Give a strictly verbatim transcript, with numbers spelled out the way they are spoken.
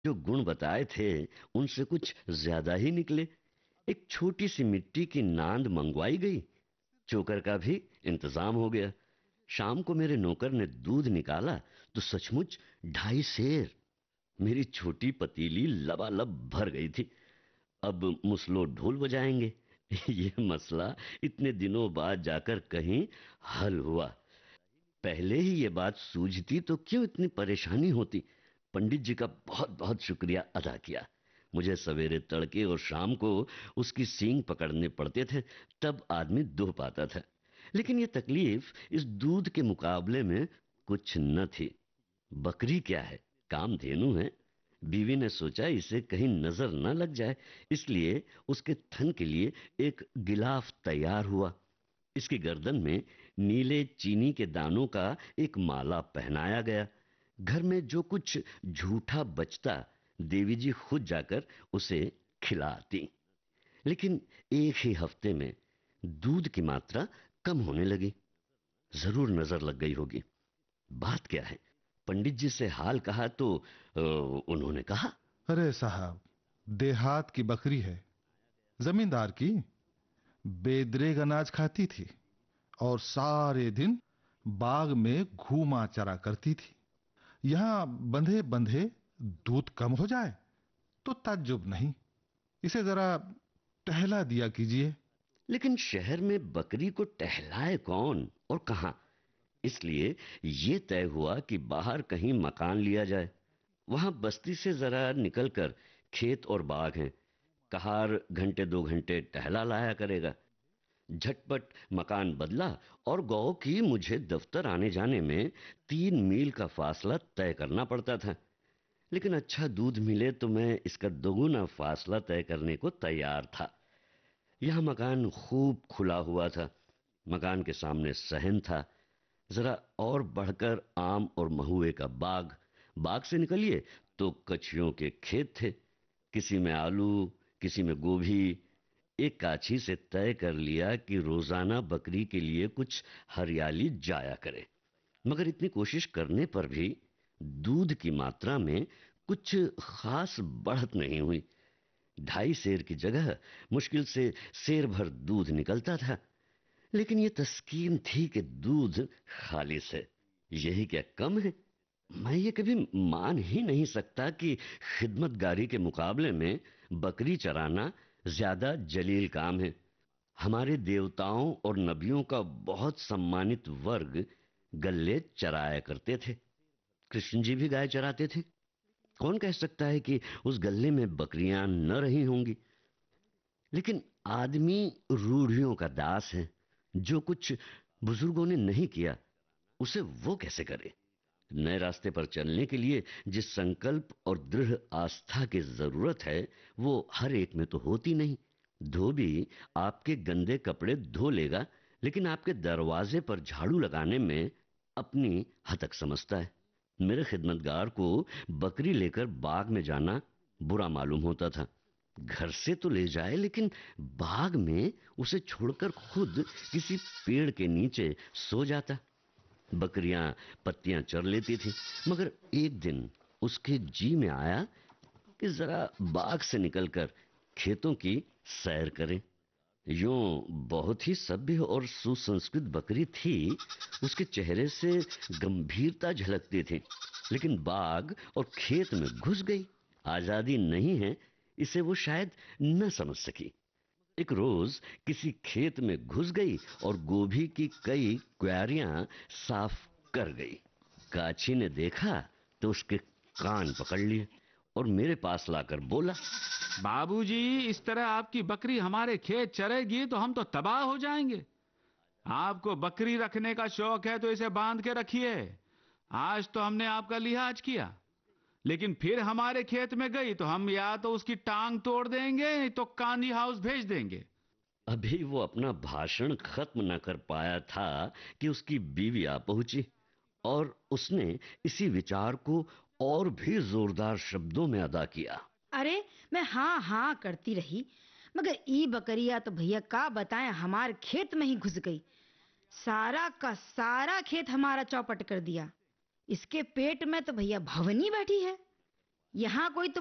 जो गुण बताए थे उनसे कुछ ज्यादा ही निकले। एक छोटी सी मिट्टी की नांद मंगवाई गई, चोकर का भी इंतजाम हो गया। शाम को मेरे नौकर ने दूध निकाला तो सचमुच ढाई सेर। मेरी छोटी पतीली लबालब भर गई थी। अब मुसलो ढोल बजाएंगे। ये मसला इतने दिनों बाद जाकर कहीं हल हुआ। पहले ही ये बात सूझती तो क्यों इतनी परेशानी होती। पंडित जी का बहुत बहुत शुक्रिया अदा किया। मुझे सवेरे तड़के और शाम को उसकी सींग पकड़ने पड़ते थे, तब आदमी दुह पाता था। लेकिन ये तकलीफ इस दूध के मुकाबले में कुछ न थी। बकरी क्या है, कामधेनु है। बीवी ने सोचा इसे कहीं नजर न लग जाए, इसलिए उसके थन के लिए एक गिलाफ तैयार हुआ। इसकी गर्दन में नीले चीनी के दानों का एक माला पहनाया गया। घर में जो कुछ झूठा बचता, देवी जी खुद जाकर उसे खिलाती। लेकिन एक ही हफ्ते में दूध की मात्रा कम होने लगी। जरूर नजर लग गई होगी। बात क्या है? पंडित जी से हाल कहा तो अ, उन्होंने कहा, अरे साहब, देहात की बकरी है, जमींदार की। बेदरेग अनाज खाती थी और सारे दिन बाग में घूमा चरा करती थी। यहां बंधे बंधे दूध कम हो जाए तो ताज्जुब नहीं। इसे जरा टहला दिया कीजिए। लेकिन शहर में बकरी को टहलाए कौन और कहां? इसलिए ये तय हुआ कि बाहर कहीं मकान लिया जाए। वहां बस्ती से जरा निकलकर खेत और बाग हैं। कहार घंटे दो घंटे टहला लाया करेगा। झटपट मकान बदला और गौ की मुझे दफ्तर आने जाने में तीन मील का फासला तय करना पड़ता था। लेकिन अच्छा दूध मिले तो मैं इसका दोगुना फासला तय करने को तैयार था। यह मकान खूब खुला हुआ था। मकान के सामने सहन था। जरा और बढ़कर आम और महुए का बाग। बाग से निकलिए तो कछुओं के खेत थे। किसी में आलू, किसी में गोभी। एक काछी से तय कर लिया कि रोजाना बकरी के लिए कुछ हरियाली जाया करे। मगर इतनी कोशिश करने पर भी दूध की मात्रा में कुछ खास बढ़त नहीं हुई। ढाई सेर की जगह मुश्किल से सेर भर दूध निकलता था। लेकिन ये तस्कीन थी कि दूध खालिस है। यही क्या कम है? मैं ये कभी मान ही नहीं सकता कि खिदमतगारी के मुकाबले में बकरी चराना ज्यादा जलील काम है। हमारे देवताओं और नबियों का बहुत सम्मानित वर्ग गल्ले चराया करते थे। कृष्ण जी भी गाय चराते थे। कौन कह सकता है कि उस गल्ले में बकरियां न रही होंगी? लेकिन आदमी रूढ़ियों का दास है। जो कुछ बुजुर्गों ने नहीं किया उसे वो कैसे करे? नए रास्ते पर चलने के लिए जिस संकल्प और दृढ़ आस्था की जरूरत है वो हर एक में तो होती नहीं। धोबी आपके गंदे कपड़े धो लेगा, लेकिन आपके दरवाजे पर झाड़ू लगाने में अपनी हतक समझता है। मेरे खिदमतगार को बकरी लेकर बाग में जाना बुरा मालूम होता था। घर से तो ले जाए, लेकिन बाग में उसे छोड़कर खुद किसी पेड़ के नीचे सो जाता। बकरियां पत्तियां चर लेती थी। मगर एक दिन उसके जी में आया कि जरा बाग से निकलकर खेतों की सैर करें। यूं बहुत ही सभ्य और सुसंस्कृत बकरी थी। उसके चेहरे से गंभीरता झलकती थी। लेकिन बाग और खेत में घुस गई। आजादी नहीं है, इसे वो शायद न समझ सकी। एक रोज किसी खेत में घुस गई और गोभी की कई क्यारियां साफ कर गई। काची ने देखा तो उसके कान पकड़ लिए और मेरे पास लाकर बोला, बाबूजी, इस तरह आपकी बकरी हमारे खेत चरेगी तो हम तो तबाह हो जाएंगे। आपको बकरी रखने का शौक है तो इसे बांध के रखिए। आज तो हमने आपका लिहाज किया, लेकिन फिर हमारे खेत में गई तो हम या तो उसकी टांग तोड़ देंगे नहीं तो कांदी हाउस भेज देंगे। अभी वो अपना भाषण खत्म न कर पाया था कि उसकी बीवी आ पहुंची और उसने इसी विचार को और भी जोरदार शब्दों में अदा किया। अरे, मैं हाँ हाँ करती रही, मगर ई बकरिया तो भैया का बताएं हमारे खेत में ही घुस गई। सारा का सारा खेत हमारा चौपट कर दिया। इसके पेट में तो भैया भवनी बैठी है। यहाँ कोई